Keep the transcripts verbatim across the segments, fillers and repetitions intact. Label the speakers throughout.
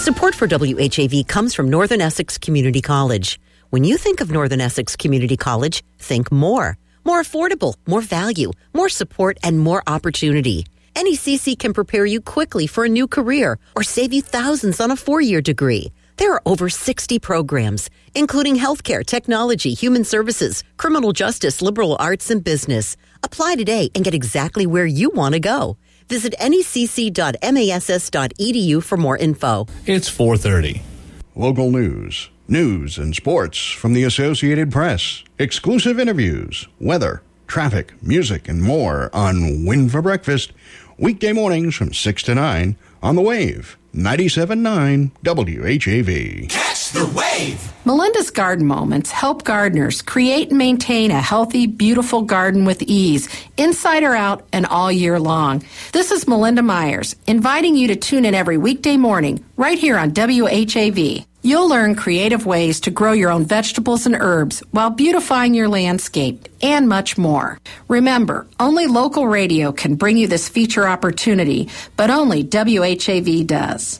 Speaker 1: Support for W H A V comes from Northern Essex Community College. When you think of Northern Essex Community College, think more. More affordable, more value, more support, and more opportunity. N E C C can prepare you quickly for a new career or save you thousands on a four-year degree. There are over sixty programs, including healthcare, technology, human services, criminal justice, liberal arts, and business. Apply today and get exactly where you want to go. Visit N E C C dot mass dot e d u for more info.
Speaker 2: It's four thirty.
Speaker 3: Local news, news and sports from the Associated Press, exclusive interviews, weather, traffic, music, and more on Win for Breakfast, weekday mornings from six to nine on The Wave, ninety-seven point nine W H A V.
Speaker 4: Catch the wave!
Speaker 5: Melinda's Garden Moments help gardeners create and maintain a healthy, beautiful garden with ease, inside or out and all year long. This is Melinda Myers, inviting you to tune in every weekday morning, right here on W H A V. You'll learn creative ways to grow your own vegetables and herbs while beautifying your landscape, and much more. Remember, only local radio can bring you this feature opportunity, but only W H A V does.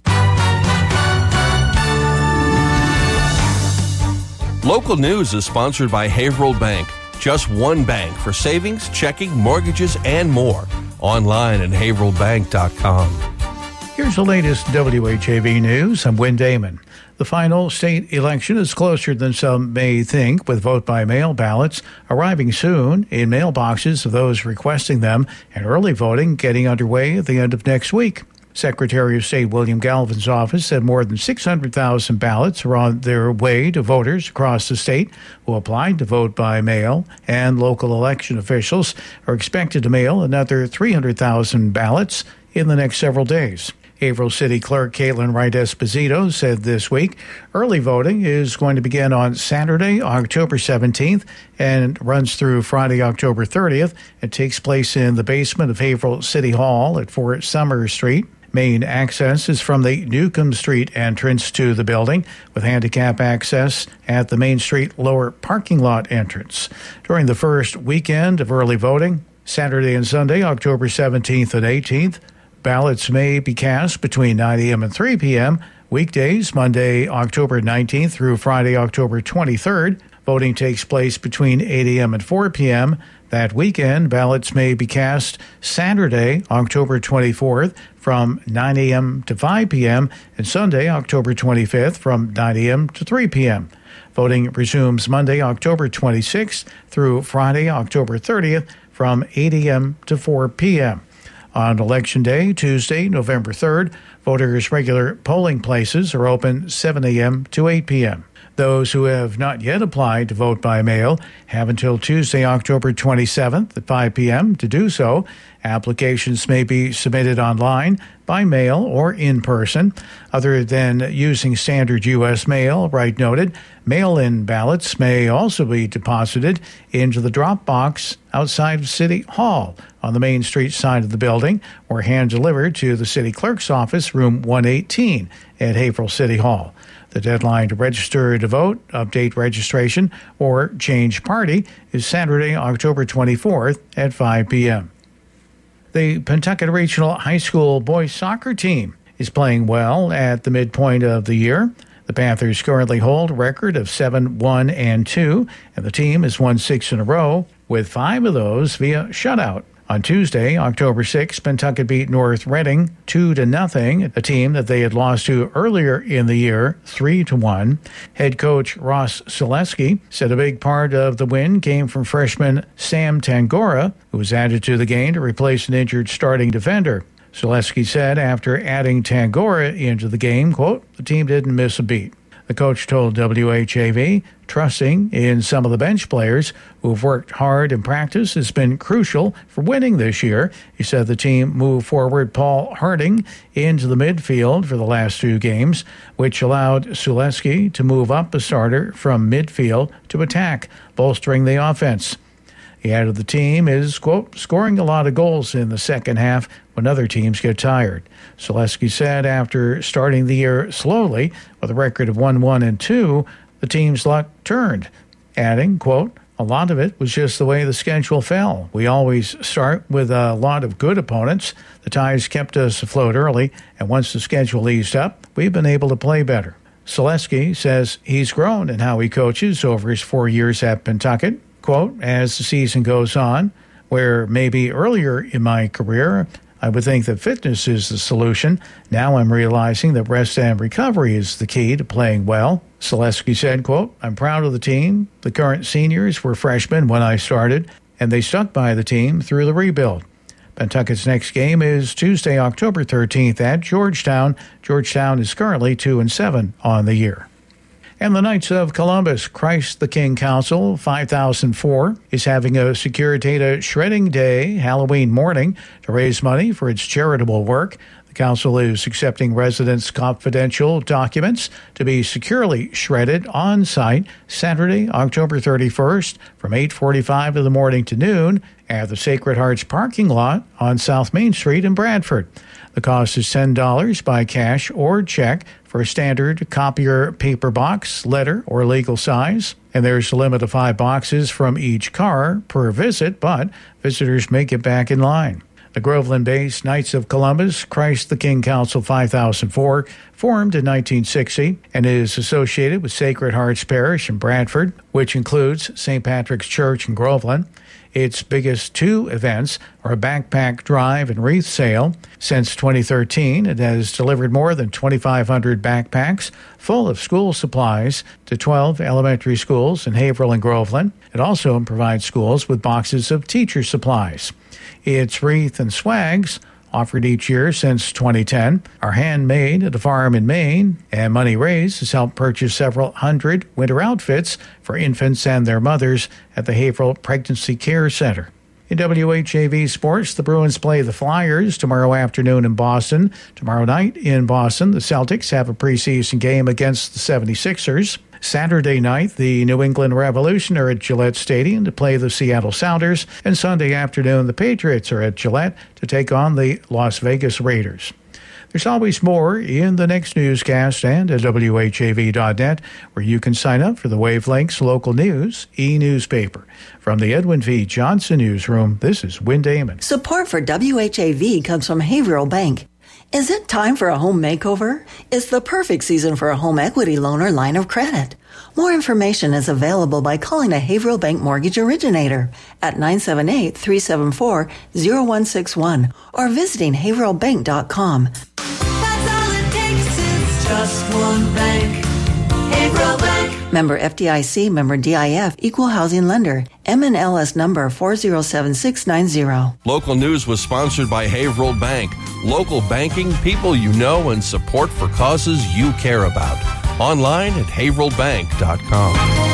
Speaker 6: Local news is sponsored by Haverhill Bank. Just one bank for savings, checking, mortgages, and more. Online at haverhill bank dot com.
Speaker 7: Here's the latest W H A V news. I'm Wynn Damon. The final state election is closer than some may think, with vote-by-mail ballots arriving soon in mailboxes of those requesting them, and early voting getting underway at the end of next week. Secretary of State William Galvin's office said more than six hundred thousand ballots are on their way to voters across the state who applied to vote by mail, and local election officials are expected to mail another three hundred thousand ballots in the next several days. Haverhill City Clerk Caitlin Wright Esposito said this week early voting is going to begin on Saturday, October seventeenth, and runs through Friday, October thirtieth. It takes place in the basement of Haverhill City Hall at four Summer Street. Main access is from the Newcomb Street entrance to the building, with handicap access at the Main Street lower parking lot entrance. During the first weekend of early voting, Saturday and Sunday, October seventeenth and eighteenth, ballots may be cast between nine a.m. and three p.m. Weekdays, Monday, October nineteenth through Friday, October twenty-third. Voting takes place between eight a.m. and four p.m. That weekend, ballots may be cast Saturday, October twenty-fourth from nine a.m. to five p.m. and Sunday, October twenty-fifth from nine a.m. to three p.m. Voting resumes Monday, October twenty-sixth through Friday, October thirtieth from eight a.m. to four p.m. On Election Day, Tuesday, November third, voters' regular polling places are open seven a.m. to eight p.m. Those who have not yet applied to vote by mail have until Tuesday, October twenty-seventh at five p.m. to do so. Applications may be submitted online, by mail, or in person. Other than using standard U S mail, Wright noted, mail-in ballots may also be deposited into the drop box outside of City Hall on the Main Street side of the building, or hand-delivered to the City Clerk's office, room one eighteen at Haverhill City Hall. The deadline to register to vote, update registration, or change party is Saturday, October twenty-fourth at five p.m. The Pentucket Regional High School boys soccer team is playing well at the midpoint of the year. The Panthers currently hold a record of seven, one, and two, and the team has won six in a row, with five of those via shutout. On Tuesday, October sixth, Pentucket beat North Reading two to nothing, a team that they had lost to earlier in the year three to one. Head coach Ross Selesky said a big part of the win came from freshman Sam Tangora, who was added to the game to replace an injured starting defender. Selesky said after adding Tangora into the game, quote, the team didn't miss a beat. The coach told W H A V, trusting in some of the bench players who have worked hard in practice has been crucial for winning this year. He said the team moved forward Paul Harding into the midfield for the last two games, which allowed Selesky to move up a starter from midfield to attack, bolstering the offense. He added the team is, quote, scoring a lot of goals in the second half when other teams get tired. Selesky said after starting the year slowly with a record of one, one, and two, the team's luck turned, adding, quote, A lot of it was just the way the schedule fell. We always start with a lot of good opponents. The ties kept us afloat early, and once the schedule eased up, we've been able to play better. Selesky says he's grown in how he coaches over his four years at Pentucket. Quote, as the season goes on, where maybe earlier in my career I would think that fitness is the solution, now I'm realizing that rest and recovery is the key to playing well. Selesky said, quote, I'm proud of the team. The current seniors were freshmen when I started, and they stuck by the team through the rebuild. Pentucket's next game is Tuesday, October thirteenth at Georgetown. Georgetown is currently two and seven on the year. And the Knights of Columbus Christ the King Council five thousand four is having a Securitate Shredding Day Halloween morning to raise money for its charitable work. The council is accepting residents' confidential documents to be securely shredded on site Saturday, October thirty-first from eight forty-five in the morning to noon at the Sacred Hearts parking lot on South Main Street in Bradford. The cost is ten dollars by cash or check for a standard copier paper box, letter, or legal size. And there's a limit of five boxes from each car per visit, but visitors may get back in line. The Groveland-based Knights of Columbus Christ the King Council five thousand four formed in nineteen sixty and is associated with Sacred Hearts Parish in Bradford, which includes Saint Patrick's Church in Groveland. Its biggest two events are a backpack drive and wreath sale. Since twenty thirteen, it has delivered more than twenty-five hundred backpacks full of school supplies to twelve elementary schools in Haverhill and Groveland. It also provides schools with boxes of teacher supplies. Its wreath and swags, offered each year since twenty ten, are handmade at a farm in Maine, and money raised has helped purchase several hundred winter outfits for infants and their mothers at the Haverhill Pregnancy Care Center. In W H A V Sports, the Bruins play the Flyers tomorrow afternoon in Boston. Tomorrow night in Boston, the Celtics have a preseason game against the seventy-sixers. Saturday night, the New England Revolution are at Gillette Stadium to play the Seattle Sounders, and Sunday afternoon, the Patriots are at Gillette to take on the Las Vegas Raiders. There's always more in the next newscast and at W H A V dot net, where you can sign up for the Wavelengths Local News e-newspaper. From the Edwin V. Johnson Newsroom, this is Wynn Damon.
Speaker 2: Support for W H A V comes from Haverhill Bank. Is it time for a home makeover? It's the perfect season for a home equity loan or line of credit. More information is available by calling a Haverhill Bank mortgage originator at nine seven eight, three seven four, zero one six one or visiting haverhill bank dot com.
Speaker 4: That's all it takes is just one bank. Haverhill Bank.
Speaker 2: Member F D I C, member D I F, equal housing lender. M N L S number four zero seven six nine zero.
Speaker 6: Local news was sponsored by Haverhill Bank. Local banking, people you know, and support for causes you care about. Online at haverhill bank dot com.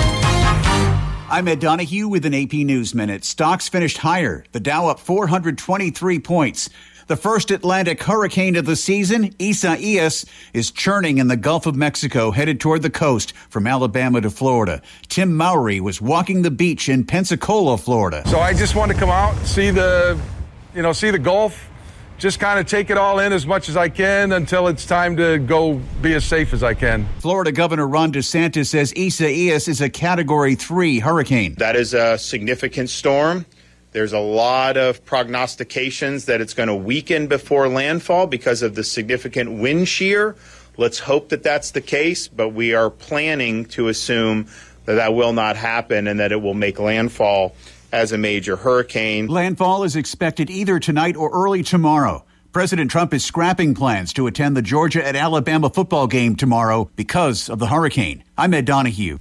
Speaker 8: I'm Ed Donahue with an A P News Minute. Stocks finished higher. The Dow up four hundred twenty-three points. The first Atlantic hurricane of the season, Isaias, is churning in the Gulf of Mexico, headed toward the coast from Alabama to Florida. Tim Mowry was walking the beach in Pensacola, Florida.
Speaker 9: So I just want to come out, see the, you know, see the Gulf, just kind of take it all in as much as I can until it's time to go be as safe as I can.
Speaker 8: Florida Governor Ron DeSantis says Isaias is a Category three hurricane.
Speaker 10: That is a significant storm. There's a lot of prognostications that it's going to weaken before landfall because of the significant wind shear. Let's hope that that's the case, but we are planning to assume that that will not happen and that it will make landfall as a major hurricane.
Speaker 8: Landfall is expected either tonight or early tomorrow. President Trump is scrapping plans to attend the Georgia and Alabama football game tomorrow because of the hurricane. I'm Ed Donahue.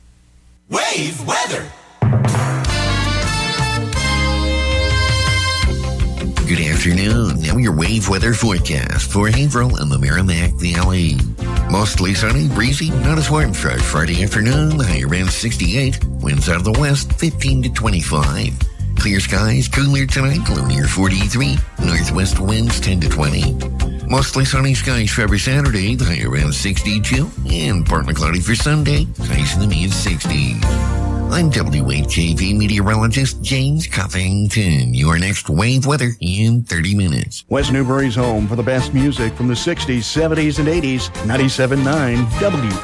Speaker 4: Wave weather.
Speaker 11: Good afternoon. Now your wave weather forecast for Haverhill and the Merrimack Valley. Mostly sunny, breezy, not as warm for Friday afternoon. The high around sixty-eight. Winds out of the west, fifteen to twenty-five. Clear skies, cooler tonight, low near forty-three. Northwest winds ten to twenty. Mostly sunny skies for every Saturday. The high around sixty-two. And partly cloudy for Sunday. Highs in the mid sixties. I'm W H A V meteorologist James Cuffington. Your next wave weather in thirty minutes.
Speaker 3: West Newbury's home for the best music from the sixties, seventies, and eighties. ninety-seven point nine W